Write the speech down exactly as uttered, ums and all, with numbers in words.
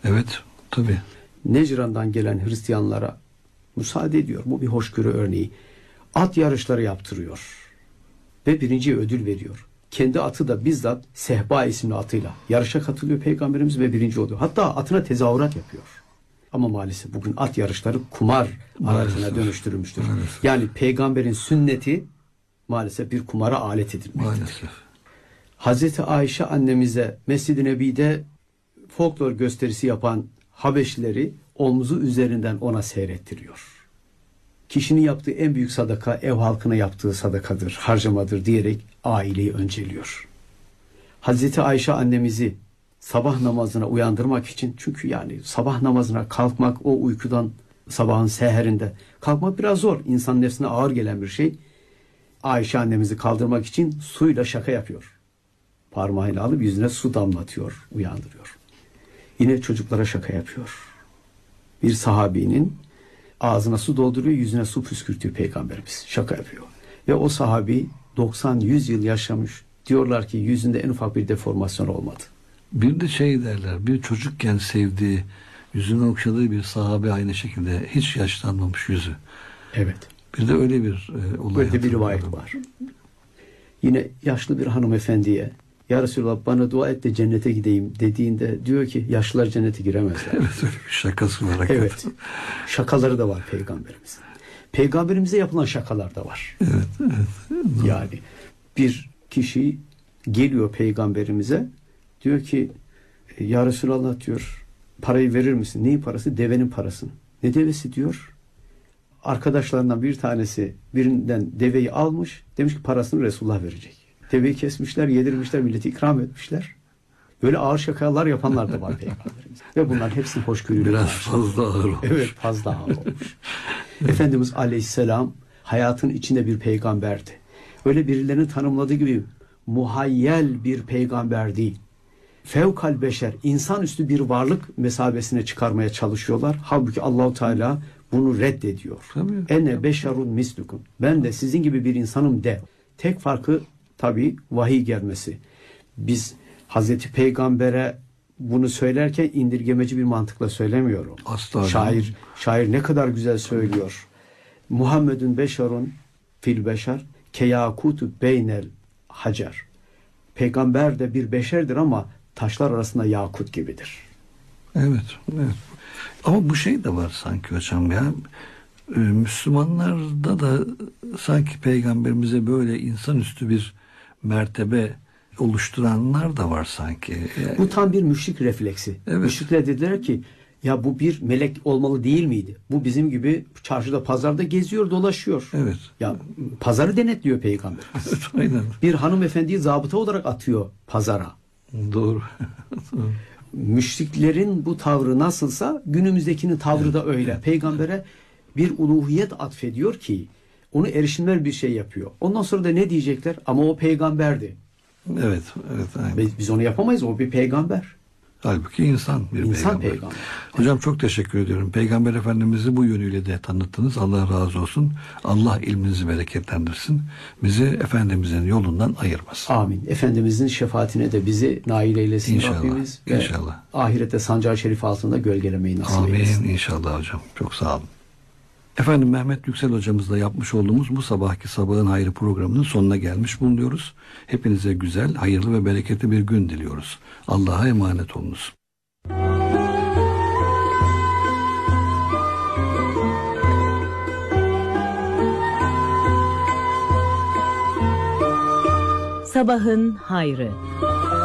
Evet, tabii. Necran'dan gelen Hristiyanlara müsaade ediyor. Bu bir hoşgörü örneği. At yarışları yaptırıyor. Ve birinciye ödül veriyor. Kendi atı da bizzat Sehba isimli atıyla yarışa katılıyor Peygamberimiz ve birinci oluyor. Hatta atına tezahürat yapıyor. Ama maalesef bugün at yarışları kumar aracına dönüştürülmüştür. Maalesef. Yani Peygamberin sünneti maalesef bir kumara alet edilmektedir. Maalesef. Hazreti Ayşe annemize Mescid-i Nebi'de folklor gösterisi yapan Habeşlileri omzu üzerinden ona seyrettiriyor. Kişinin yaptığı en büyük sadaka ev halkına yaptığı sadakadır, harcamadır diyerek aileyi önceliyor. Hazreti Ayşe annemizi sabah namazına uyandırmak için, çünkü yani sabah namazına kalkmak, o uykudan sabahın seherinde kalkmak biraz zor. İnsan nefsine ağır gelen bir şey. Ayşe annemizi kaldırmak için suyla şaka yapıyor. Parmağıyla alıp yüzüne su damlatıyor, uyandırıyor. Yine çocuklara şaka yapıyor. Bir sahabinin ağzına su dolduruyor, yüzüne su püskürtüyor Peygamberimiz. Şaka yapıyor. Ve o sahabi doksan yüz yıl yaşamış. Diyorlar ki yüzünde en ufak bir deformasyon olmadı. Bir de şey derler, bir çocukken sevdiği, yüzünü okşadığı bir sahabe aynı şekilde hiç yaşlanmamış yüzü. Evet. Bir de öyle bir e, olay. Böyle bir rivayet var. Yine yaşlı bir hanımefendiye, ya Resulallah bana dua et de cennete gideyim dediğinde diyor ki yaşlılar cennete giremezler. Evet, öyle bir şakası var. Evet. Şakaları da var Peygamberimizin. Peygamberimize yapılan şakalar da var. Evet, evet. Yani bir kişi geliyor Peygamberimize, diyor ki ya Resulallah diyor, parayı verir misin? Neyin parası? Devenin parasını. Ne devesi diyor? Arkadaşlarından bir tanesi birinden deveyi almış, demiş ki parasını Resulullah verecek. Deveyi kesmişler, yedirmişler, milleti ikram etmişler. Böyle ağır şakalar yapanlar da var Peygamberimiz. Ve bunların hepsini hoşgörüyle. Biraz fazla ağır olmuş. Evet, fazla ağır olmuş. Efendimiz Aleyhisselam hayatın içinde bir peygamberdi. Öyle birilerinin tanımladığı gibi muhayyel bir peygamber değil. Fevkal beşer, insanüstü bir varlık mesabesine çıkarmaya çalışıyorlar. Halbuki Allahu Teala bunu reddediyor. Ene beşerun mislukum. Ben de sizin gibi bir insanım de. Tek farkı tabii vahiy gelmesi. Biz Hazreti Peygamber'e bunu söylerken indirgemeci bir mantıkla söylemiyorum. Asla. Şair, şair ne kadar güzel söylüyor. Muhammedun beşerun fil beşer keyakutu beynel hacer. Peygamber de bir beşerdir ama taşlar arasında yakut gibidir. Evet, evet. Ama bu şey de var sanki hocam ya. Ee, Müslümanlarda da sanki peygamberimize böyle insanüstü bir mertebe oluşturanlar da var sanki. Yani... Bu tam bir müşrik refleksi. Evet. Müşrikler dediler ki ya bu bir melek olmalı değil miydi? Bu bizim gibi çarşıda pazarda geziyor dolaşıyor. Evet. Ya pazarı denetliyor peygamber. Aynen. Bir hanımefendiyi zabıta olarak atıyor pazara. Doğru. Müşriklerin bu tavrı nasılsa günümüzdekinin tavrı evet. da öyle. Peygambere bir uluhiyet atfediyor ki onu erişilmez bir şey yapıyor. Ondan sonra da ne diyecekler? Ama o peygamberdi. Evet, evet. Aynen. Biz, biz onu yapamayız. O bir peygamber. Halbuki insan bir insan peygamber. peygamber. Hocam çok teşekkür ediyorum. Peygamber Efendimiz'i bu yönüyle de tanıttınız. Allah razı olsun. Allah ilminizi bereketlendirsin. Bizi Efendimiz'in yolundan ayırmasın. Amin. Efendimiz'in şefaatine de bizi nail eylesin İnşallah. Rabbimiz. İnşallah. Ahirette sancar şerif altında gölgelemeyi nasip Amin. eylesin. İnşallah hocam. Çok sağ olun. Efendim Mehmet Yüksel hocamızla yapmış olduğumuz bu sabahki Sabahın Hayrı programının sonuna gelmiş bulunuyoruz. Hepinize güzel, hayırlı ve bereketli bir gün diliyoruz. Allah'a emanet olunuz. Sabahın Hayrı.